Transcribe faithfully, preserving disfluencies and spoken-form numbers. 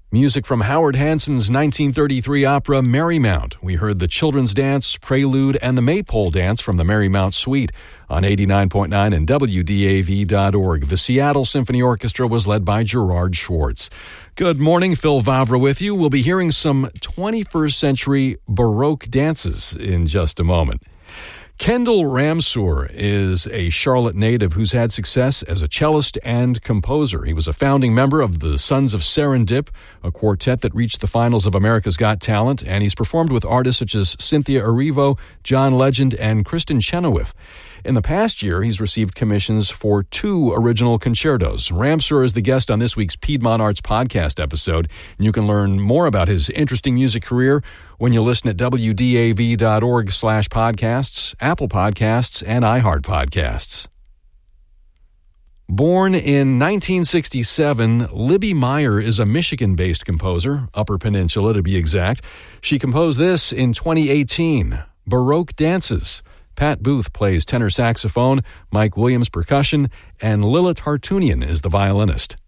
Music from Howard Hanson's nineteen thirty-three opera Marymount. We heard the Children's Dance, Prelude, and the Maypole Dance from the Marymount Suite on eighty-nine point nine and W D A V dot org. The Seattle Symphony Orchestra was led by Gerard Schwartz. Good morning, Phil Vavra with you. We'll be hearing some twenty-first century Baroque dances in just a moment. Kendall Ramsour is a Charlotte native who's had success as a cellist and composer. He was a founding member of the Sons of Serendip, a quartet that reached the finals of America's Got Talent, and he's performed with artists such as Cynthia Erivo, John Legend, and Kristen Chenoweth. In the past year, he's received commissions for two original concertos. Ramsour is the guest on this week's Piedmont Arts Podcast episode, and you can learn more about his interesting music career when you listen at W D A V dot org slash podcasts, Apple Podcasts, and iHeart Podcasts. Born in nineteen sixty-seven, Libby Meyer is a Michigan-based composer, Upper Peninsula to be exact. She composed this in twenty eighteen, Baroque Dances. Pat Booth plays tenor saxophone, Mike Williams percussion, and Lilith Hartunian is the violinist.